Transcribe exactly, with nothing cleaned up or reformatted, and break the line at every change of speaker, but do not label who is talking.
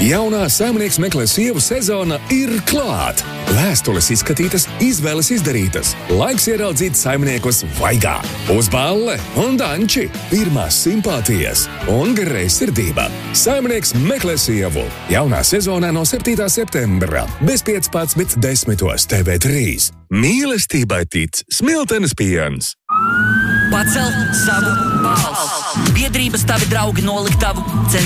Jaunā Saimnieks meklē sievu sezona ir klāt. Vēstules izskatītas, izvēles izdarītas. Laiks ieraudzīt saimniekus vaigā. Uz balle un danči. Pirmās simpātijas un greizsirdība. Saimnieks meklē sievu. Jaunā sezonā no septītā septembra. Bez piecpadsmit desmitos T V trīs. Mīlestībai tic Smiltenes piens.
Pacel savu balsi. Biedrības tavi draugi noliktavu.